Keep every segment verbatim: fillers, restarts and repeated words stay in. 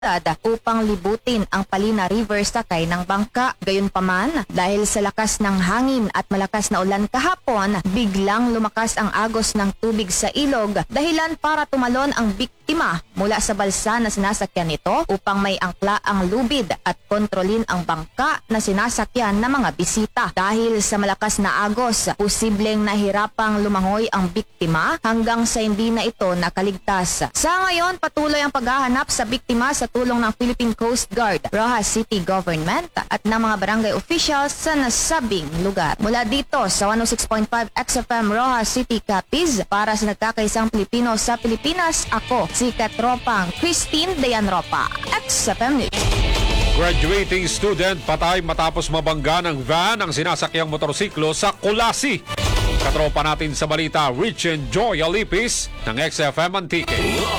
upang libutin ang Palina River sakay ng bangka. Gayunpaman, dahil sa lakas ng hangin at malakas na ulan kahapon, biglang lumakas ang agos ng tubig sa ilog, dahilan para tumalon ang biktima mula sa balsa na sinasakyan nito upang may angkla ang lubid at kontrolin ang bangka na sinasakyan ng mga bisita. Dahil sa malakas na agos, posibleng nahirapang lumangoy ang biktima hanggang sa hindi na ito nakaligtas. Sa ngayon, patuloy ang paghahanap sa biktima sa tulong ng Philippine Coast Guard, Roxas City Government at ng mga barangay officials sa nasabing lugar. Mula dito sa one oh six point five X F M Roxas City Capiz, para sa nagkakaisang Pilipino sa Pilipinas, ako si Katropang Christine Dayanropa, X F M News. Graduating student patay matapos mabangga ng van ang sinasakyang motorsiklo sa Kulasi. Katropa natin sa balita, Rich and Joy Alipis ng X F M Antique.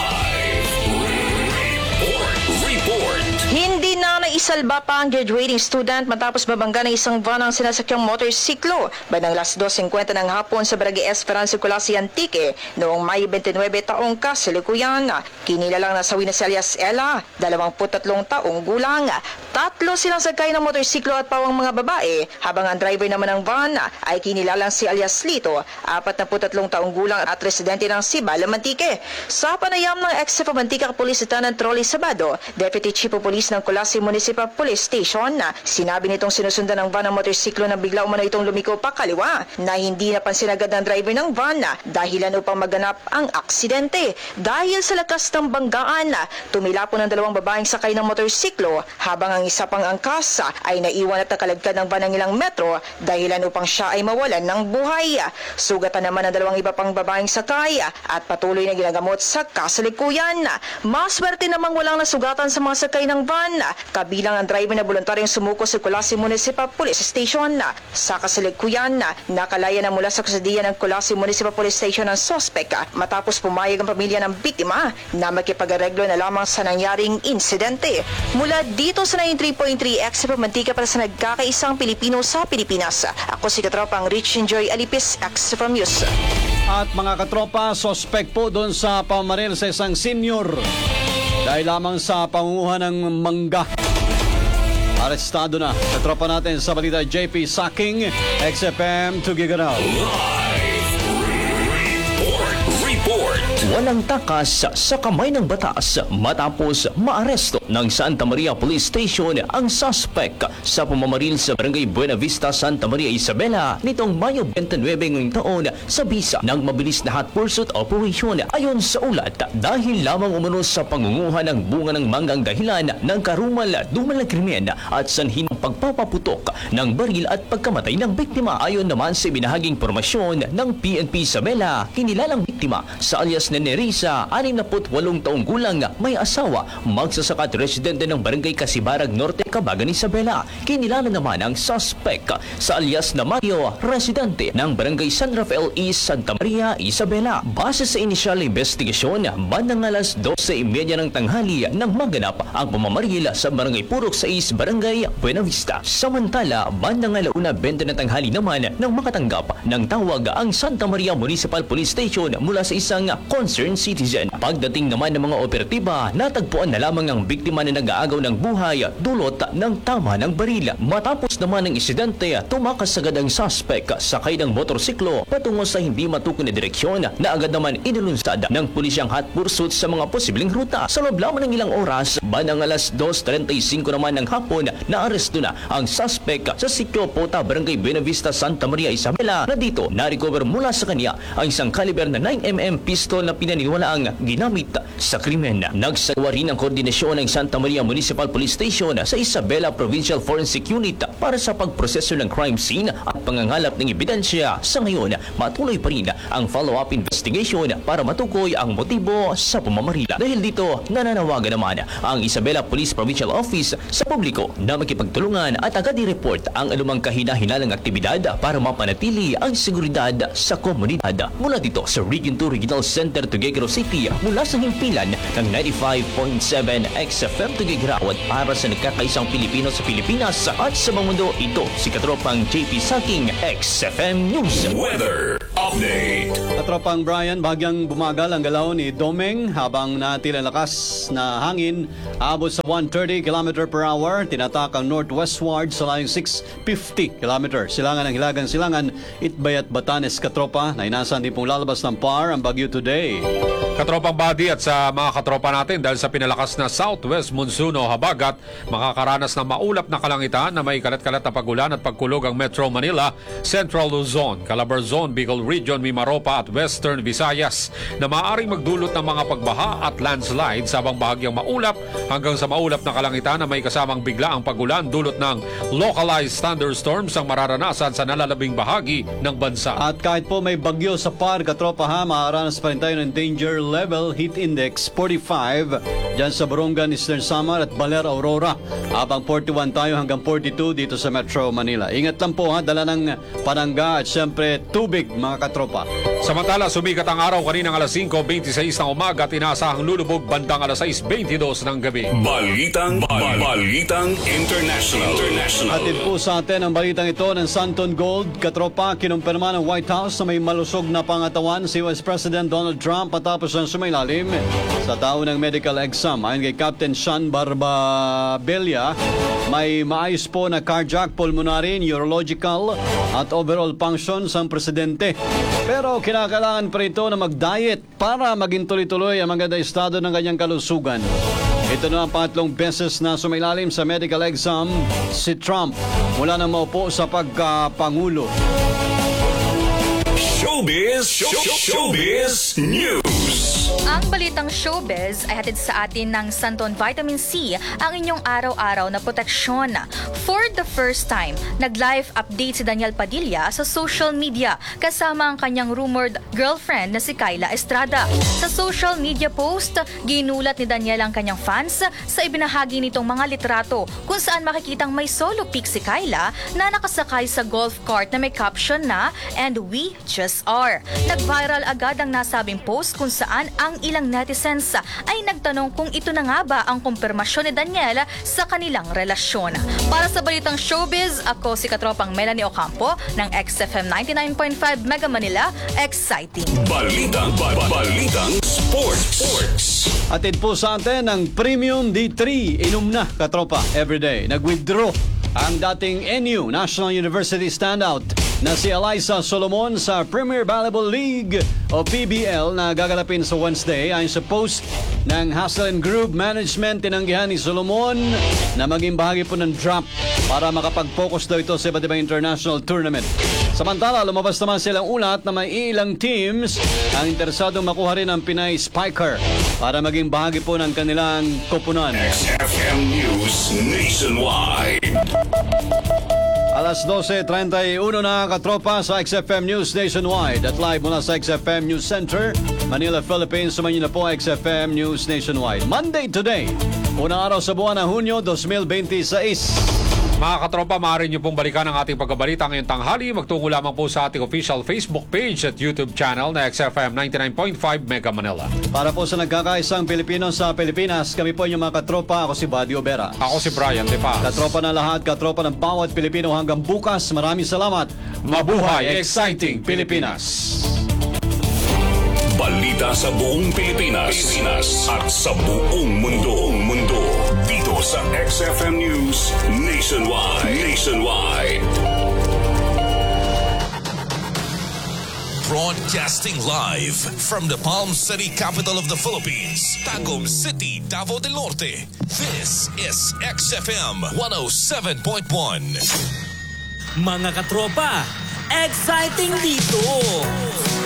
Hindi na naisalba pa ang graduating student matapos mabangga ng isang van ang sinasakyang motorsiklo bandang alas dos singkwenta ng hapon sa Barangay Esperanza, Kulasi, Antique noong May twenty-nine taong kasalukuyan. Kinilalang nasawi na si alias Ella, dalawampu't tatlong taong gulang. Tatlo silang sakay ng motorsiklo at pawang mga babae, habang ang driver naman ng van ay kinilalang si alias Lito, apatnapu't tatlong taong gulang at residente ng Sibal, Antique. Sa panayam ng X F M Antique Police Lieutenant Rolly Sabado, Deputy Chief of Police ng Kulasi Municipal Police Station, na sinabi nitong sinusundan ng van ng motorsiklo na bigla umano itong lumiko pa kaliwa, na hindi napansin agad ng driver ng van dahilan upang maganap ang aksidente. Dahil sa lakas ng banggaan, tumila po ng dalawang babaeng sakay ng motorsiklo, habang ang isa pang angkas ay naiwan at nakalagkad ng van ng ilang metro dahilan upang siya ay mawalan ng buhay. Sugatan naman ang dalawang iba pang babaeng sakay at patuloy na ginagamot sa kasalikuyan. Maswerte namang walang nasugatan sa mga sakay ng van, kabilang ang driver na voluntaryong sumuko sa Kulasi Municipal Police Station. Sa kasalikuyan, nakalaya na mula sa kusadian ng Kulasi Municipal Police Station ang sospek matapos pumayag ang pamilya ng biktima na makipag-areglo na lamang sa nangyaring insidente. Mula dito sa ninety-three point three X F M Mantika para sa nagkakaisang Pilipino sa Pilipinas, ako si Katropang Rich and Joy Alipis, X F M News. At mga katropa, sospek po doon sa pamaril sa isang senior dahil lamang sa pangunguha ng mangga. Arestado na. Katropa natin sa balita, J P Saking, X F M Tugigaraw. Walang takas sa kamay ng batas matapos maaresto ng Santa Maria Police Station ang suspect sa pamamaril sa Barangay Buena Vista, Santa Maria Isabela nitong Mayo twenty-nine ngayong taon sa bisa ng mabilis na hot pursuit operation. Ayon sa ulat, dahil lamang umano sa pangunguha ng bunga ng manggang dahilan ng karumal-dumal na krimen at sanhin ng pagpapaputok ng baril at pagkamatay ng biktima. Ayon naman sa ibinahaging pormasyon ng P N P Isabela, kinilalang biktima sa alias na Nerissa, sixty-eight taong gulang, may asawa, magsasaka at residente ng Barangay Kasibarag Norte, Cabagan, Isabela. Kinilala naman ang suspect sa alias na Mario, residente ng Barangay San Rafael East, Santa Maria, Isabela. Base sa inisyal investigasyon, bandang alas dose thirty ng tanghali nang maganap ang pamamaril sa Barangay Purok sa East, Barangay Buena Vista. Samantala, bandang alauna twenty ng tanghali naman nang makatanggap ng tawag ang Santa Maria Municipal Police Station mula sa isang concerned citizen. Pagdating naman ng mga operatiba, natagpuan na lamang ang biktima na nag-aagaw ng buhay dulot ng tama ng baril. Matapos naman ng insidente, tumakas agad ang suspect sakay ng motorsiklo patungo sa hindi matukoy na direksyon na agad naman inilunsad ng pulisyang hot pursuit sa mga posibleng ruta. Sa loob lamang ng ilang oras, bandang alas dos thirty-five naman ng hapon, naaresto na ang suspect sa Sitio Pota, Barangay Buena Vista, Santa Maria Isabela, na dito na-recover mula sa kanya ang isang caliber na nine millimeter pistol na pinaniniwalaang ginamit sa krimen. Nagsagawa rin ang koordinasyon ng Santa Maria Municipal Police Station sa Isabela Provincial Forensic Unit para sa pagproseso ng crime scene at pangangalap ng ebidensya. Sa ngayon, matuloy pa rin ang follow-up investigation para matukoy ang motibo sa pamamarila. Dahil dito, nananawagan naman ang Isabela Police Provincial Office sa publiko na makipagtulungan at agad i-report ang anumang kahina-hinalang aktibidad para mapanatili ang seguridad sa komunidad. Mula dito sa Region two Regional Center, Tuguegarao City, mula sa himpilan ng ninety-five point seven X F M Tuguegarao at para sa nagkakaisang Pilipino sa Pilipinas at sa mga mundo, ito si Katropang J P Saking, X F M News. Weather Update. Katropang Brian, bagyang bumagal ang galaw ni Domeng habang natila lakas na hangin abot sa one hundred thirty kilometers per hour. Tinatak ang northwestward sa layong six hundred fifty kilometers. Silangan ng Hilagang Silangan, Itbayat, Batanes, katropa. Na inasan din pong lalabas ng P A R ang bagyo today. Katropang body at sa mga katropa natin dahil sa pinalakas na southwest monsoon o habagat, makakaranas ng maulap na kalangitan na may kalat-kalat na pagulan at pagkulog ang Metro Manila, Central Luzon, Calabar Zone, Bicol Region, Mimaropa at Western Visayas na maaaring magdulot ng mga pagbaha at landslide sabang bahagyang maulap hanggang sa maulap na kalangitan na may kasamang bigla ang pagulan dulot ng localized thunderstorms ang mararanasan sa nalalabing bahagi ng bansa. At kahit po may bagyo sa P A R, katropa ha, makakaranas pa rin tayo ng danger level heat index forty-five dyan sa Borongan, Eastern Samar at Baler, Aurora. Habang forty-one tayo hanggang forty-two dito sa Metro Manila. Ingat lang po ha, dala ng panangga at syempre tubig mga katropa. Samantala, sumikat ang araw kaninang alas five twenty-six ng umaga at inaasahang lulubog bandang alas six twenty-two ng gabi. Balitang, bal- Balitang International. International. Atid po sa atin ang balitang ito ng Santon Gold. Katropa, kinumpirma ng White House na may malusog na pangatawan si Vice President Donald Trump matapos ang sumailalim sa tao ng medical exam. Ayon kay Captain Sean Barbabella, may maayos po na cardiac, pulmonary, neurological at overall functions ang presidente. Pero kinakailangan pa ito na mag-diet para maging tuloy-tuloy ang maganda estado ng kanyang kalusugan. Ito na ang pangatlong beses na sumailalim sa medical exam si Trump mula nang maupo sa pagkapangulo. Showbiz, show, Showbiz News. Ang balitang showbiz ay hatid sa atin ng Santon Vitamin C, ang inyong araw-araw na proteksyon. For the first time, nag-live update si Daniel Padilla sa social media kasama ang kanyang rumored girlfriend na si Kyla Estrada. Sa social media post, ginulat ni Daniel ang kanyang fans sa ibinahagi nitong mga litrato kung saan makikitang may solo pic si Kyla na nakasakay sa golf cart na may caption na "And we just are." Nag-viral agad ang nasabing post kung saan ang ilang netizens ay nagtanong kung ito na nga ba ang kumpirmasyon ni Daniel sa kanilang relasyon. Para sa balitang showbiz, ako si katropang Melanie Ocampo ng X F M ninety-nine point five Mega Manila. Exciting! Balitang, ba- Balitang Sports. Sports. Atid po sa atin ang Premium D three. Inom na katropa everyday. Nag-withdraw ang dating N U, National University standout, na si Eliza Solomon sa Premier Volleyball League o P B L na gagalapin sa Wednesday. Ayon sa post ng Hustle and Groove Management, tinanggihan ni Solomon na maging bahagi po ng drop para makapag-focus daw ito sa iba't ibang international tournament. Samantala, lumabas naman silang ulat na may ilang teams ang interesadong makuha rin ang Pinay Spiker para maging bahagi po ng kanilang koponan. X F M News Nationwide. Alas twelve thirty-one na katropa sa X F M News Nationwide at live mula sa X F M News Center, Manila, Philippines. Sumayin na po X F M News Nationwide. Monday today, unang araw sa buwan ng Hunyo twenty twenty-six. Mga katropa, maaari niyo pong balikan ang ating pagkabalita ngayong tanghali. Magtungo lamang po sa ating official Facebook page at YouTube channel na X F M ninety-nine point five Mega Manila. Para po sa nagkakaisang Pilipino sa Pilipinas, kami po yung mga katropa. Ako si Buddy Obera. Ako si Brian De Paz. Katropa na lahat, katropa ng bawat Pilipino hanggang bukas. Maraming salamat. Mabuhay, exciting Pilipinas! Balita sa buong Pilipinas, Pilipinas at sa buong mundo. Buong mundo. Dito sa X F M News Nationwide. Nationwide. Broadcasting live from the Palm City, capital of the Philippines, Tagum City, Davao del Norte. This is X F M one oh seven point one. Mga katropa, exciting dito!